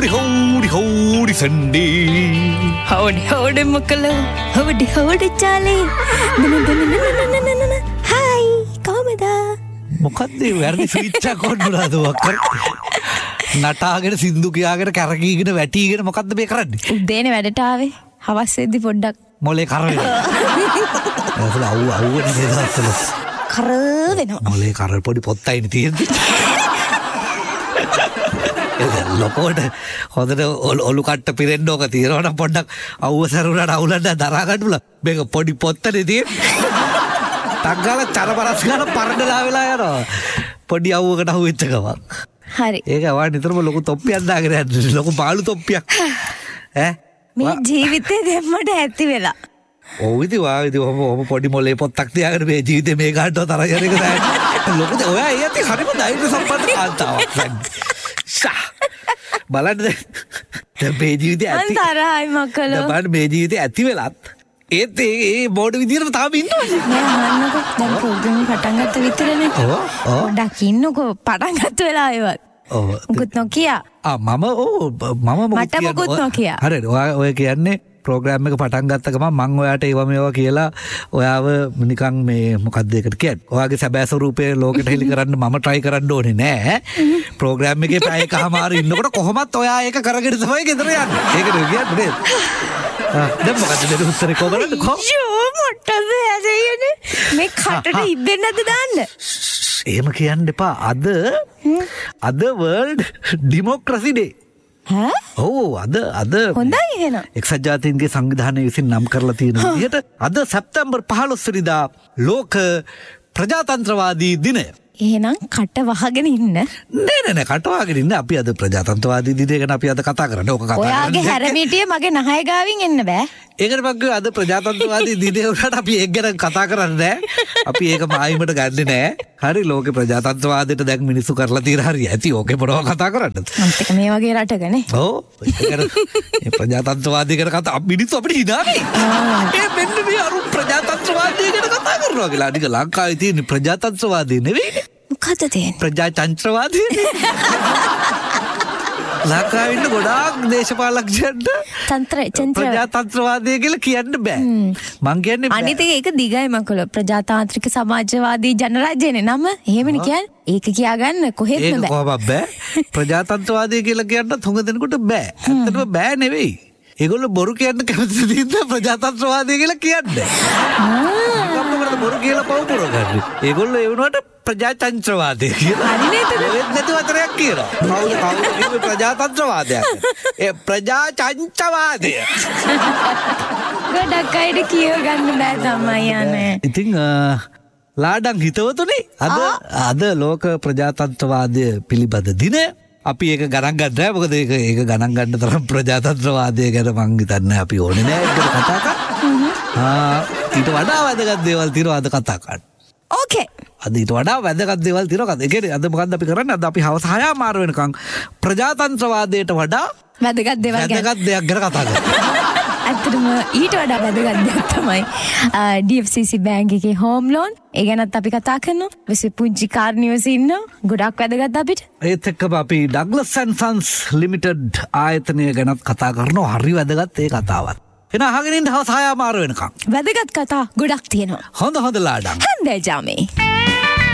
howdy Sunday. Howdy mukkalo. Howdy Charlie. Hi, කොහමද? මොකද්ද වැරදි ස්විච් එකක් ඔන්නුලාද වක්කර? නටාගෙන සින්දු කියාගෙන කැරකීගෙන වැටීගෙන මොකද්ද මේ කරන්නේ? උදේනේ වැඩට ආවේ. හවස් වෙද්දි පොඩ්ඩක් මොලේ කර වෙනවා. ඒක අවුවනේ නේද? කර වෙනවා. මොලේ කර පොඩි පොත්තයිනේ තියෙන්නේ. ලොකෝට හොඳට ඔලු කට්ට පිරෙන්න ඕක තියෙනවා නම් පොඩ්ඩක් අවුව සරුණාට අවුලන්න දරා ගන්න බුලා. මේක පොඩි පොත්තනේ තියෙන්නේ. තග්ගල චරපරස් ගන්න පරණලා වෙලා යනවා. පොඩි අවුවකට අහුවෙච්ච ගමන්. හරි. ඒක වා නිතරම ලොකු තොප්පියක් දාගෙන යන්නේ. ලොකු පාළු තොප්පියක්. ඈ මේ ජීවිතේ දෙන්නට ඇති වෙලා. ඔව් ඉතින් ඔබ පොඩි මොලේ පොත්තක් තියාගෙන මේ ජීවිතේ මේ ගන්නව තරහ යන එක තමයි. ලොකුද ඔයා ඒත් හරිම ධෛර්ය සම්පන්න කාන්තාවක්. බලන්න දැන් මේ ජීවිතේ ඇති. අන්තරයි මකලෝ. බලන්න මේ ජීවිතේ ඇති වෙලත් ඒත් ඒ බෝඩ විදියට තාම ඉන්නවනේ. නෑ අහන්නකෝ. දැන් ප්‍රෝග්‍රෑම් පටන් ගත්ත විතරනේ. ඔව්. පොඩ්ඩක් ඉන්නකෝ පටන් ගත්ත වෙලාවෙවත්. ඔව්. මුකුත් නොකිය. මම මට මුකුත් නොකිය. හරියට ඔය කියන්නේ ප්‍රෝග්‍රෑම් එක පටන් ගත්ත ගමන් මං ඔයාට ඒව මේවා කියලා ඔයාව නිකන් මේ මොකක්ද ඒකට කියන්නේ? ඔයාගේ සැබෑ ස්වරූපය ලෝකෙට හෙළි කරන්න මම try කරන්න ඕනේ නෑ. ප්‍රෝග්‍රෑම් එකේ පැය එකමාර ඉන්නකොට කොහොමත් ඔයා ඒක කරගෙන තමයි ගෙදර යන්නේ. ඒකද කියන්නේ නේද? දැන් මොකද දෙන්න උත්තරේ කොහොමද? යෝ මොට්ටද ඇදෙන්නේ මේ කටට ඉබ්බෙන්නද දාන්න? එහෙම කියන්න එපා. අද වර්ල්ඩ් ඩෙමොක්‍රසි ඩේ. ඔව් අද හොඳයි එහෙනම්. එක්සත් ජාතීන්ගේ සංවිධානය විසින් නම් කරලා තියෙන විදිහට අද සැප්තැම්බර් 15 වෙනිදා ලෝක ප්‍රජාතන්ත්‍රවාදී දිනය. එහෙනම් කට වහගෙන ඉන්න. නෑ කට වහගෙන ඉන්න. අපි අද ප්‍රජාතන්ත්‍රවාදී දිනය ගැන අපි අද කතා කරන්නේ. ඕක කතා කරන්නේ. ඔයාගේ හැරමිටිය මගේ නහය ගාවින් එන්න බෑ. ඒකට මම අද ප්‍රජාතන්ත්‍රවාදී දිනය උනට අපි ඒක ගැන කතා කරන්නේ නෑ. අපි ඒක මායිමට ගන්නෙ නෑ. හරි ලෝකේ ප්‍රජාතන්ත්‍රවාදයට දැන් මිනිස්සු කරලා තියෙන හරිය ඇති. ඕකේ මොනවා කතා කරන්නද? අන්තික මේ වගේ රටකනේ. ඔව්. ඒ ප්‍රජාතන්ත්‍රවාදී ගැන කතා මිනිස්සු අපිට හිනානේ. ඒ මෙන්න මේ අරු ප්‍රජාතන්ත්‍රවාදී ගැන කතා කරනවා කියලා. අනික ලංකාවේ තියෙන ප්‍රජාතන්ත්‍රවාදී නෙවෙයි. මොකද තියෙන්නේ? ප්‍රජාතන්ත්‍රවාදී. ලංකාවේ ඉන්න ගොඩාක් දේශපාලකයන්ට ප්‍රජාතන්ත්‍රවාදී කියලා කියන්න බෑ. මං කියන්නේ බෑ. අනිත් ඒක දිගයි මකලෝ. ප්‍රජාතාන්ත්‍රික සමාජවාදී ජනරාජ්‍යනේ නම. එහෙමනේ කියන්නේ. ඒක කියාගන්න කොහෙත්ම බෑ. ඒක කොහොමද බෑ? ප්‍රජාතන්ත්‍රවාදී කියලා කියන්න හොඟ දෙනකොට බෑ. ඇත්තටම බෑ නෙවෙයි. ඒගොල්ලෝ බොරු කියන්න කැමති දෙයින්ද ප්‍රජාතන්ත්‍රවාදී කියලා කියන්නේ. මොකක්ද බොරු කියලා පව් කරගන්නේ. ඒගොල්ලෝ ඒ වුණාට ප්‍රජාතන්ත්‍රවාදී කියලා. හරි නේද? ඒත් නැති වතරයක් කියනවා. කවුද කිව්වේ ප්‍රජාතන්ත්‍රවාදයක්? ඒ ප්‍රජාතන්ත්‍රවාදය. ගොඩක් අයට කියව ගන්න බෑ තමයි යන්නේ. ඉතින් ලාඩම් හිතවතුනි අද ලෝක ප්‍රජාතන්ත්‍රවාදය පිළිබඳ දිනය. අපි ඒක ගණන් ගන්න නෑ. මොකද ඒක ගණන් ගන්න තරම් ප්‍රජාතන්ත්‍රවාදය ගැන මං හිතන්නේ අපි ඕනේ නෑ ඒක කතා කරන්න. ඊට වඩා වැදගත් දේවල් තියෙනවා අද කතා කරන්න. ඕකේ. අද ඊට වඩා වැදගත් දේවල් තියෙනවා. ඒ කියන්නේ අද මොකද්ද අපි කරන්නේ? අද අපි හවස 6:00 වෙනකන් ප්‍රජාතන්ත්‍රවාදයට වඩා වැදගත් දේවල් ගැන වැදගත් දෙයක් ගැන කතා කරනවා. ඇත්තටම ඊට වඩා වැදගත් දෙයක් තමයි DFCC බැංක් එකේ හෝම් ලෝන්. ඒ ගැනත් අපි කතා කරනවා. විශේෂ පුංචි කාර්නියෝස් ඉන්නවා. ගොඩක් වැදගත් අපිට. ඒත් එක්කම අපි Douglas & Sons Limited ආයතනය ගැනත් කතා කරනවා. හරි වැදගත් ඒ කතාවත්. එන අහගෙන ඉන්න හවස 6:00 වෙනකන්. වැදගත් කතා ගොඩක් තියෙනවා. හොඳ ලාඩම්. හන්දේ ජාමේ.